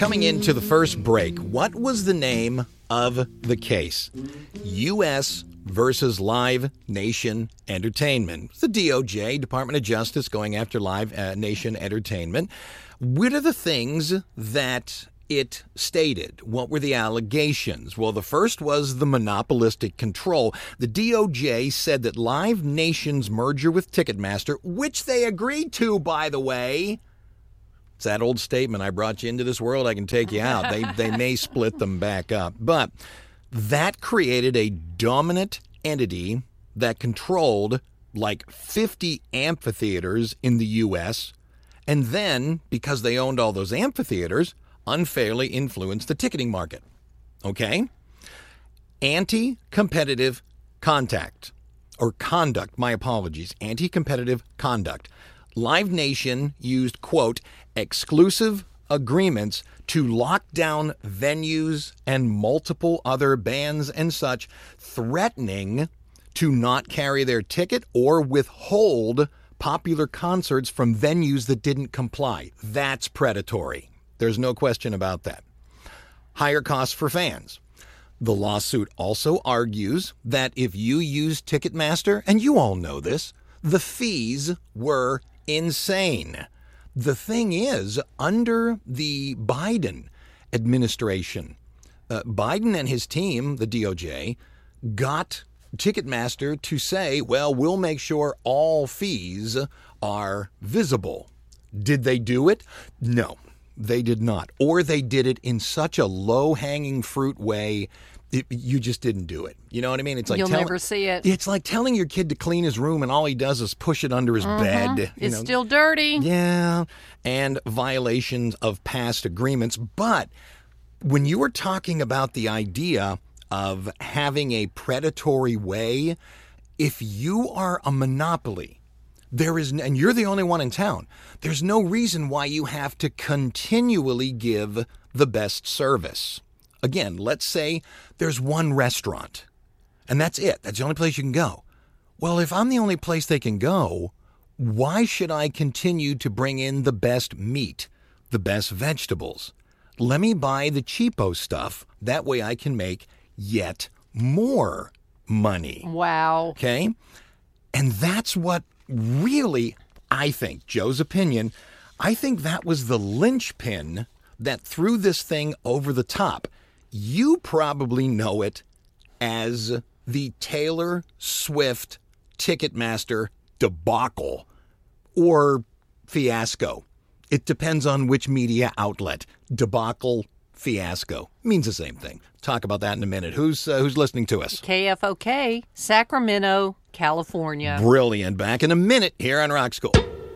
coming into the first break, what was the name of the case? U.S. versus Live Nation Entertainment. It's the DOJ, Department of Justice, going after Live Nation Entertainment. What are the things that it stated? What were the allegations? Well, the first was the monopolistic control. The DOJ said that Live Nation's merger with Ticketmaster, which they agreed to, by the way, it's that old statement, I brought you into this world, I can take you out. They may split them back up. But that created a dominant entity that controlled like 50 amphitheaters in the U.S., and then, because they owned all those amphitheaters, unfairly influenced the ticketing market. Okay? Anti-competitive conduct. My apologies. Anti-competitive conduct. Live Nation used, quote, exclusive agreements to lock down venues and multiple other bands and such, threatening to not carry their ticket or withhold popular concerts from venues that didn't comply. That's predatory. There's no question about that. Higher costs for fans. The lawsuit also argues that if you use Ticketmaster, and you all know this, the fees were insane. The thing is, under the Biden administration, Biden and his team, the DOJ, got Ticketmaster to say, well, we'll make sure all fees are visible. Did they do it? No, they did not. Or they did it in such a low-hanging fruit way, you just didn't do it. You know what I mean? It's like you'll never see it. It's like telling your kid to clean his room and all he does is push it under his bed. It's still dirty. Yeah, and violations of past agreements. But when you were talking about the idea of having a predatory way, if you are a monopoly, and you're the only one in town, there's no reason why you have to continually give the best service. Again, let's say there's one restaurant, and that's it. That's the only place you can go. Well, if I'm the only place they can go, why should I continue to bring in the best meat, the best vegetables? Let me buy the cheapo stuff. That way I can make yet more money. Wow. Okay? And that's what really, I think, Joe's opinion, I think that was the linchpin that threw this thing over the top. You probably know it as the Taylor Swift Ticketmaster debacle or fiasco. It depends on which media outlet. Debacle, fiasco means the same thing. Talk about that in a minute. Who's listening to us? KFOK, Sacramento, California. Brilliant. Back in a minute here on Rock School.